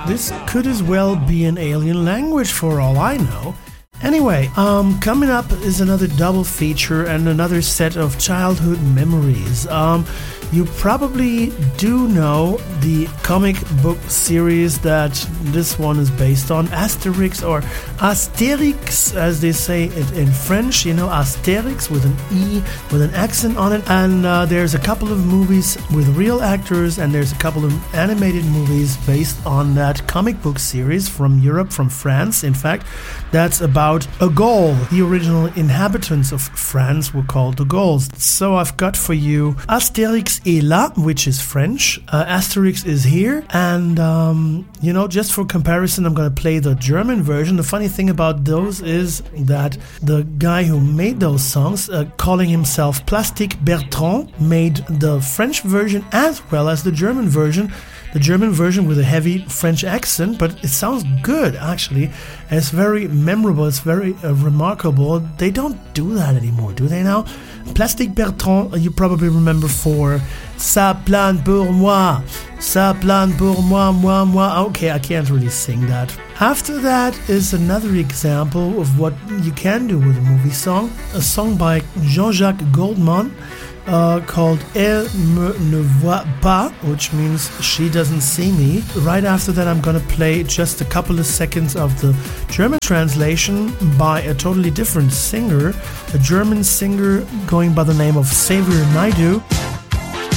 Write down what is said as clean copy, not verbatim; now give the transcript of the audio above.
This could as well be an alien language for all I know. Anyway, coming up is another double feature and another set of childhood memories. You probably do know the comic book series that this one is based on, Asterix or Astérix, as they say it in French. You know, Astérix with an E, with an accent on it. And there's a couple of movies with real actors, and there's a couple of animated movies based on that comic book series from Europe, from France. In fact, that's about a Gaul. The original inhabitants of France were called the Gauls. So I've got for you Astérix est là, which is French. Asterix is here. And, just for comparison, I'm going to play the German version. The funny thing about those is that the guy who made those songs, calling himself Plastic Bertrand, made the French version as well as the German version. The German version with a heavy French accent, but it sounds good, actually. And it's very memorable, it's very remarkable. They don't do that anymore, do they now? Plastic Bertrand, you probably remember for Ça plane pour moi, ça plane pour moi, moi, moi. Okay, I can't really sing that. After that is another example of what you can do with a movie song. A song by Jean-Jacques Goldman, called Elle me ne voit pas, which means she doesn't see me. Right after that, I'm gonna play just a couple of seconds of the German translation by a totally different singer, a German singer going by the name of Xavier Naidoo.